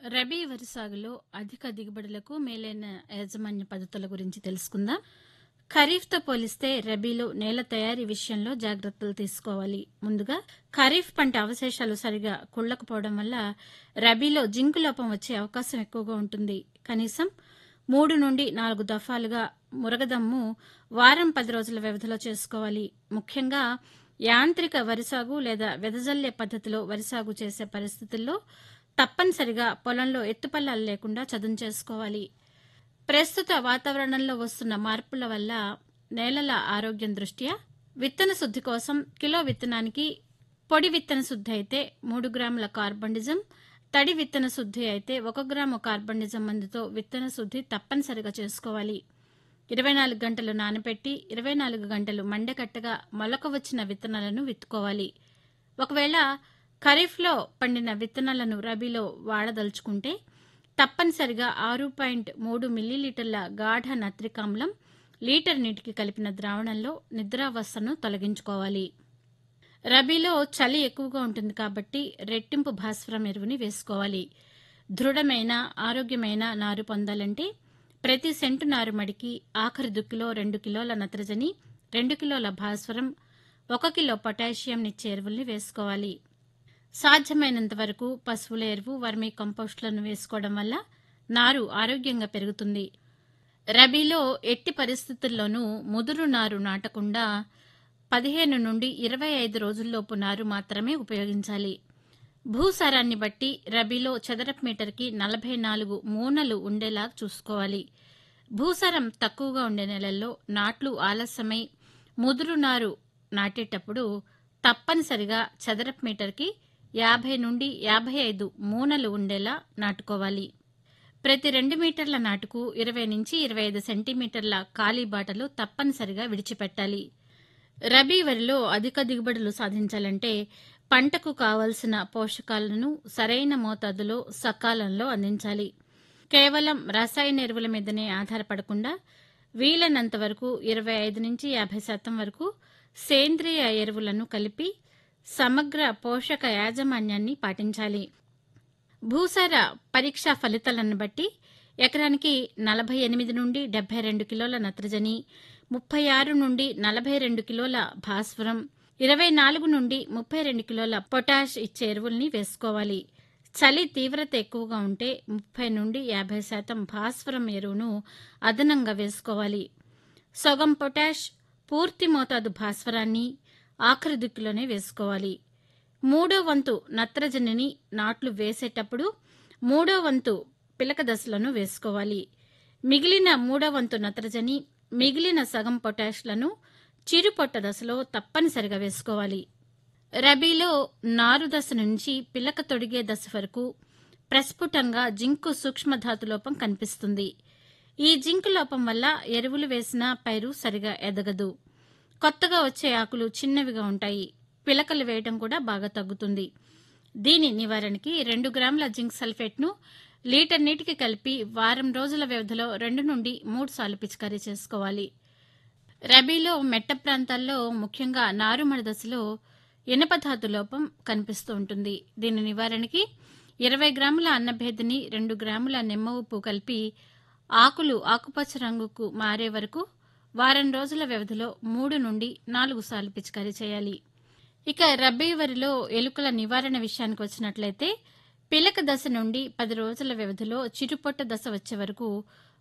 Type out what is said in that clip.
రబీ వరి సాగులో అధిక దిగుబడులకు మేలైన యాజమాన్య పద్ధతుల గురించి తెలుసుకుందాం. ఖరీఫ్తో పోలిస్తే రబీలో నేల తయారీ విషయంలో జాగ్రత్తలు తీసుకోవాలి. ముందుగా ఖరీఫ్ పంట అవశేషాలు సరిగా కుళ్ళకపోవడం వల్ల రబీలో జింకు లోపం వచ్చే అవకాశం ఎక్కువగా ఉంటుంది. కనీసం 3 నుండి 4 దఫాలుగా మురగదమ్ము వారం 10 రోజుల వ్యవధిలో చేసుకోవాలి. ముఖ్యంగా యాంత్రిక వరి సాగు లేదా వెదజల్లే పద్ధతిలో వరి సాగు చేసే పరిస్థితుల్లో తప్పనిసరిగా పొలంలో ఎత్తుపల్లాలు లేకుండా చదును చేసుకోవాలి. ప్రస్తుత వాతావరణంలో వస్తున్న మార్పుల వల్ల నేలల ఆరోగ్యం దృష్ట్యా విత్తన శుద్ధి కోసం కిలో విత్తనానికి పొడి విత్తన శుద్ధి అయితే 3 గ్రాముల కార్బండిజం, తడి విత్తన శుద్ధి అయితే 1 గ్రాము కార్బండిజం మందుతో విత్తన శుద్ధి తప్పనిసరిగా చేసుకోవాలి. 24 గంటలు నానబెట్టి 24 గంటలు మండకట్టగా మొలక వచ్చిన విత్తనాలను విత్తుకోవాలి. ఒకవేళ ఖరీఫ్లో పండిన విత్తనాలను రబీలో వాడదలుచుకుంటే తప్పనిసరిగా 6.3 మిల్లీలీటర్ల గాఢ నత్రికామ్లం లీటర్ నీటికి కలిపిన ద్రావణంలో నిద్రావస్థను తొలగించుకోవాలి. రబీలో చలి ఎక్కువగా ఉంటుంది కాబట్టి రెట్టింపు భాస్వరం ఎరువుని వేసుకోవాలి. దృఢమైన ఆరోగ్యమైన నారు పొందాలంటే ప్రతి సెంటు నారు మడికి ఆఖరి దుక్కిలో 2 కిలోల నత్రజని, 2 కిలోల భాస్వరం, 1 కిలో పొటాషియంనిచ్చే ఎరువుల్ని వేసుకోవాలి. సాధ్యమైనంత వరకు పశువుల ఎరువు, వర్మీ కంపోస్టులను వేసుకోవడం వల్ల నారు ఆరోగ్యంగా పెరుగుతుంది. రబీలో ఎట్టి పరిస్థితుల్లోనూ ముదురు నారు నాటకుండా 15 నుండి 25 రోజుల్లోపు నారు మాత్రమే ఉపయోగించాలి. భూసారాన్ని బట్టి రబీలో చదరపు మీటర్కి 44 మూనలు ఉండేలా చూసుకోవాలి. భూసారం తక్కువగా ఉండే నెలల్లో నాట్లు ఆలస్యమై ముదురు నారు నాటేటప్పుడు తప్పనిసరిగా చదరపు మీటర్కి 50 నుండి 55 మూనలు ఉండేలా నాటుకోవాలి. ప్రతి 2 మీటర్ల నాటుకు 20 నుంచి 25 సెంటీమీటర్ల ఖాళీ బాటలు తప్పనిసరిగా విడిచిపెట్టాలి. రబీ వరిలో అధిక దిగుబడులు సాధించాలంటే పంటకు కావలసిన పోషకాలను సరైన మోతాదులో సకాలంలో అందించాలి. కేవలం రసాయన ఎరువుల మీదనే ఆధారపడకుండా వీలైనంత వరకు 25 నుంచి 50% వరకు సేంద్రియ ఎరువులను కలిపి సమగ్ర పోషక యాజమాన్యాన్ని పాటించాలి. భూసార పరీక్షా ఫలితాలను బట్టి ఎకరానికి 48 నుండి 72 కిలోల నత్రజని, 36 నుండి 42 కిలోల భాస్వరం, 24 నుండి 32 కిలోల పొటాష్ ఇచ్చే ఎరువుల్ని వేసుకోవాలి. చలి తీవ్రత ఎక్కువగా ఉంటే 30 నుండి 50% భాస్వరం ఎరువును అదనంగా వేసుకోవాలి. సగం పొటాష్, పూర్తి మోతాదు భాస్వరాన్ని ఆఖరి దుక్కిలోనే వేసుకోవాలి. 3వ వంతు నత్రజనిని నాట్లు వేసేటప్పుడు 3వ వంతు పిలక దశలను వేసుకోవాలి. మిగిలిన 3వ వంతు నత్రజని, మిగిలిన సగం పొటాష్లను చిరుపొట్ట దశలో తప్పనిసరిగా వేసుకోవాలి. రబీలో నారు దశ నుంచి పిలక తొడిగే దశ వరకు ప్రస్ఫుటంగా జింకు సూక్ష్మధాతు లోపం కనిపిస్తుంది. ఈ జింకు లోపం వల్ల ఎరువులు వేసినా పైరు సరిగా ఎదగదు. కొత్తగా వచ్చే ఆకులు చిన్నవిగా ఉంటాయి. పిలకలు వేయడం కూడా బాగా తగ్గుతుంది. దీని నివారణకి 2 గ్రాముల జింక్ సల్ఫేట్ను లీటర్ నీటికి కలిపి వారం రోజుల వ్యవధిలో 2 నుండి 3 సార్లు పిచికారీ చేసుకోవాలి. రబీలో మెట్ట ప్రాంతాల్లో ముఖ్యంగా నారుమడి దశలో ఇనపధాతు లోపం కనిపిస్తూ ఉంటుంది. దీని నివారణకి 20 గ్రాముల అన్నభేదిని, 2 గ్రాముల నిమ్మ ఉప్పు కలిపి ఆకులు ఆకుపచ్చ రంగుకు మారే వరకు వారం రోజుల వ్యవధిలో 3 నుండి 4 సార్లు పిచికారీ చేయాలి. ఇక రబీ వరిలో ఎలుకల నివారణ విషయానికి వచ్చినట్లయితే పిలక దశ నుండి 10 రోజుల వ్యవధిలో చిరుపొట్ట దశ వచ్చే వరకు